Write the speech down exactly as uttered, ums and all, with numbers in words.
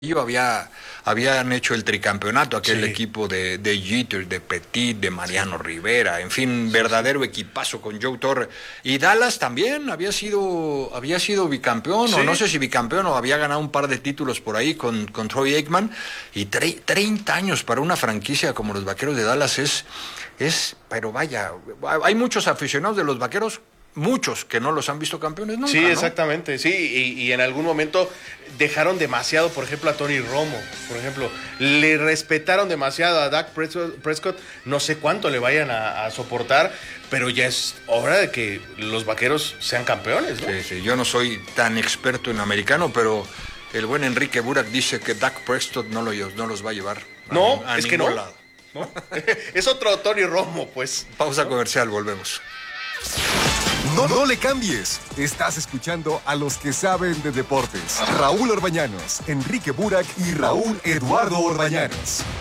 Yo había, habían hecho el tricampeonato, aquel Sí. equipo de, de Jeter, de Petit, de Mariano Rivera, en fin, verdadero equipazo con Joe Torre. Y Dallas también había sido, había sido bicampeón, Sí. o no sé si bicampeón, o había ganado un par de títulos por ahí con, con Troy Aikman. Y tre- treinta años para una franquicia como los Vaqueros de Dallas es, es, pero vaya, hay muchos aficionados de los Vaqueros, muchos que no los han visto campeones nunca, Sí, ¿no? exactamente, sí, y, y en algún momento dejaron demasiado, por ejemplo, a Tony Romo, por ejemplo, le respetaron demasiado a Dak Prescott, Prescott, no sé cuánto le vayan a, a soportar, pero ya es hora de que los Vaqueros sean campeones, ¿no? Sí, sí, yo no soy tan experto en americano, pero el buen Enrique Burak dice que Dak Prescott no, lo, no los va a llevar a, No, a es que ningún no. lado. ¿No? Es otro Tony Romo, pues. Pausa comercial, volvemos. No, no le cambies. Estás escuchando a los que saben de deportes. Raúl Orbañanos, Enrique Burak y Raúl Eduardo Orbañanos.